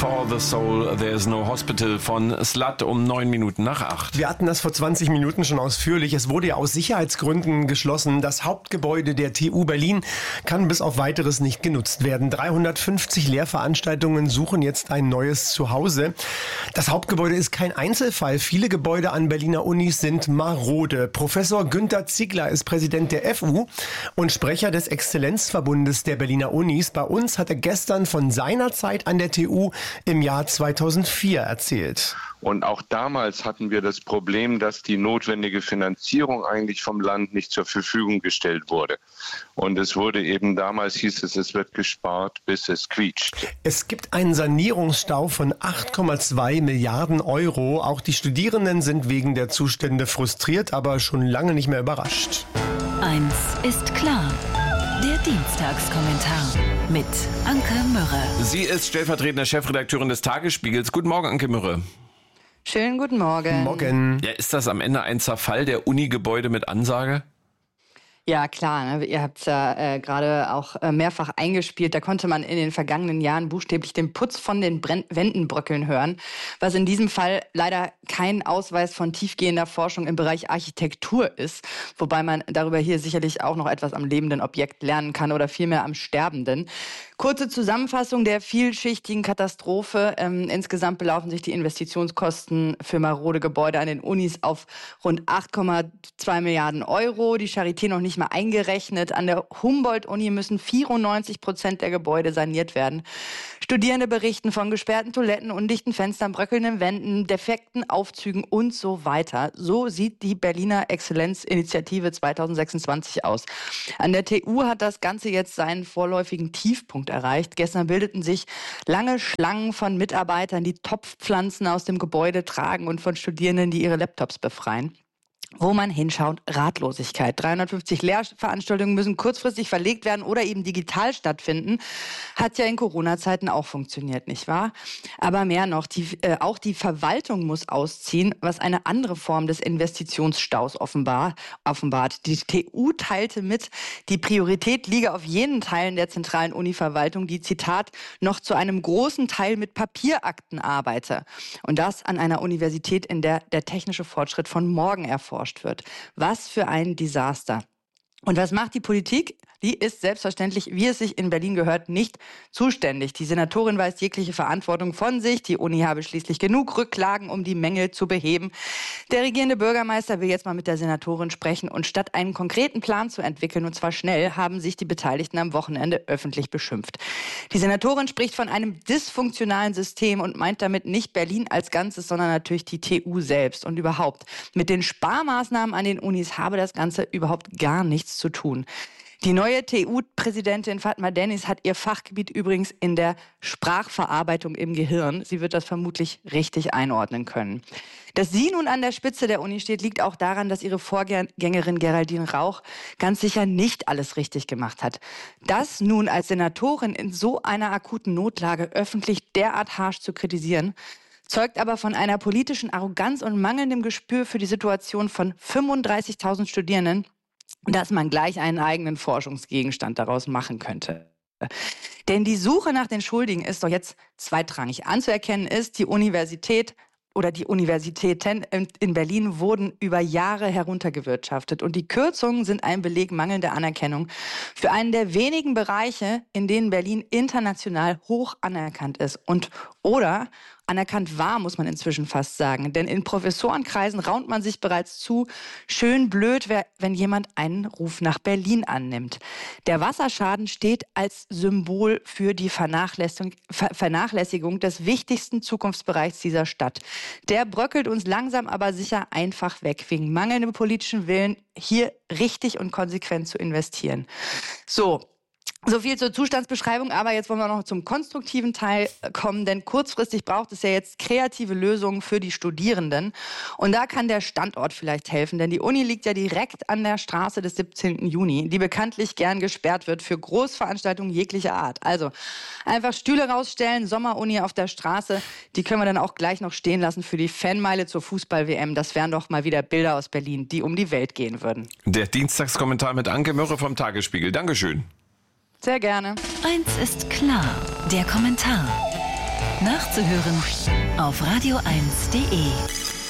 for the Soul, There's No Hospital von Slut um 8:09. Wir hatten das vor 20 Minuten schon ausführlich. Es wurde ja aus Sicherheitsgründen geschlossen. Das Hauptgebäude der TU Berlin kann bis auf Weiteres nicht genutzt werden. 350 Lehrveranstaltungen suchen jetzt ein neues Zuhause. Das Hauptgebäude ist kein Einzelfall. Viele Gebäude an Berliner Unis sind marode. Professor Günter Ziegler ist Präsident der FU und Sprecher des Exzellenzverbundes der Berliner Unis. Bei uns hat er gestern von seiner Zeit an der TU im Jahr 2004 erzählt. Und auch damals hatten wir das Problem, dass die notwendige Finanzierung eigentlich vom Land nicht zur Verfügung gestellt wurde. Und es wurde eben damals, hieß es wird gespart, bis es quietscht. Es gibt einen Sanierungsstau von 8,2 Milliarden Euro. Auch die Studierenden sind wegen der Zustände frustriert, aber schon lange nicht mehr überrascht. Eins ist klar. Der Dienstagskommentar mit Anke Mürre. Sie ist stellvertretende Chefredakteurin des Tagesspiegels. Guten Morgen, Anke Mürre. Schönen guten Morgen. Morgen. Ja, ist das am Ende ein Zerfall der Unigebäude mit Ansage? Ja, klar. Ne? Ihr habt es ja gerade auch mehrfach eingespielt. Da konnte man in den vergangenen Jahren buchstäblich den Putz von den Wänden bröckeln hören, was in diesem Fall leider kein Ausweis von tiefgehender Forschung im Bereich Architektur ist, wobei man darüber hier sicherlich auch noch etwas am lebenden Objekt lernen kann oder vielmehr am Sterbenden. Kurze Zusammenfassung der vielschichtigen Katastrophe. Insgesamt belaufen sich die Investitionskosten für marode Gebäude an den Unis auf rund 8,2 Milliarden Euro. Die Charité noch nicht mal eingerechnet. An der Humboldt-Uni müssen 94% der Gebäude saniert werden. Studierende berichten von gesperrten Toiletten, undichten Fenstern, bröckelnden Wänden, defekten Aufzügen und so weiter. So sieht die Berliner Exzellenzinitiative 2026 aus. An der TU hat das Ganze jetzt seinen vorläufigen Tiefpunkt erreicht. Gestern bildeten sich lange Schlangen von Mitarbeitern, die Topfpflanzen aus dem Gebäude tragen und von Studierenden, die ihre Laptops befreien. Wo man hinschaut, Ratlosigkeit. 350 Lehrveranstaltungen müssen kurzfristig verlegt werden oder eben digital stattfinden. Hat ja in Corona-Zeiten auch funktioniert, nicht wahr? Aber mehr noch, auch die Verwaltung muss ausziehen, was eine andere Form des Investitionsstaus offenbart. Die TU teilte mit, die Priorität liege auf jenen Teilen der zentralen Uni-Verwaltung, die, Zitat, noch zu einem großen Teil mit Papierakten arbeite. Und das an einer Universität, in der der technische Fortschritt von morgen erforscht wird. Was für ein Desaster. Und was macht die Politik? Die ist selbstverständlich, wie es sich in Berlin gehört, nicht zuständig. Die Senatorin weist jegliche Verantwortung von sich. Die Uni habe schließlich genug Rücklagen, um die Mängel zu beheben. Der regierende Bürgermeister will jetzt mal mit der Senatorin sprechen. Und statt einen konkreten Plan zu entwickeln, und zwar schnell, haben sich die Beteiligten am Wochenende öffentlich beschimpft. Die Senatorin spricht von einem dysfunktionalen System und meint damit nicht Berlin als Ganzes, sondern natürlich die TU selbst. Und überhaupt, mit den Sparmaßnahmen an den Unis habe das Ganze überhaupt gar nichts zu tun. Die neue TU-Präsidentin Fatma Dennis hat ihr Fachgebiet übrigens in der Sprachverarbeitung im Gehirn. Sie wird das vermutlich richtig einordnen können. Dass sie nun an der Spitze der Uni steht, liegt auch daran, dass ihre Vorgängerin Geraldine Rauch ganz sicher nicht alles richtig gemacht hat. Das nun als Senatorin in so einer akuten Notlage öffentlich derart harsch zu kritisieren, zeugt aber von einer politischen Arroganz und mangelndem Gespür für die Situation von 35.000 Studierenden, dass man gleich einen eigenen Forschungsgegenstand daraus machen könnte. Denn die Suche nach den Schuldigen ist doch jetzt zweitrangig. Anzuerkennen ist, die Universität oder die Universitäten in Berlin wurden über Jahre heruntergewirtschaftet. Und die Kürzungen sind ein Beleg mangelnder Anerkennung für einen der wenigen Bereiche, in denen Berlin international hoch anerkannt ist. Oder anerkannt war, muss man inzwischen fast sagen. Denn in Professorenkreisen raunt man sich bereits zu, schön blöd, wenn jemand einen Ruf nach Berlin annimmt. Der Wasserschaden steht als Symbol für die Vernachlässigung des wichtigsten Zukunftsbereichs dieser Stadt. Der bröckelt uns langsam aber sicher einfach weg, wegen mangelndem politischen Willen, hier richtig und konsequent zu investieren. So viel zur Zustandsbeschreibung, aber jetzt wollen wir noch zum konstruktiven Teil kommen, denn kurzfristig braucht es ja jetzt kreative Lösungen für die Studierenden. Und da kann der Standort vielleicht helfen, denn die Uni liegt ja direkt an der Straße des 17. Juni, die bekanntlich gern gesperrt wird für Großveranstaltungen jeglicher Art. Also einfach Stühle rausstellen, Sommeruni auf der Straße, die können wir dann auch gleich noch stehen lassen für die Fanmeile zur Fußball-WM. Das wären doch mal wieder Bilder aus Berlin, die um die Welt gehen würden. Der Dienstagskommentar mit Anke Mürre vom Tagesspiegel. Dankeschön. Sehr gerne. Eins ist klar, der Kommentar. Nachzuhören auf radio1.de.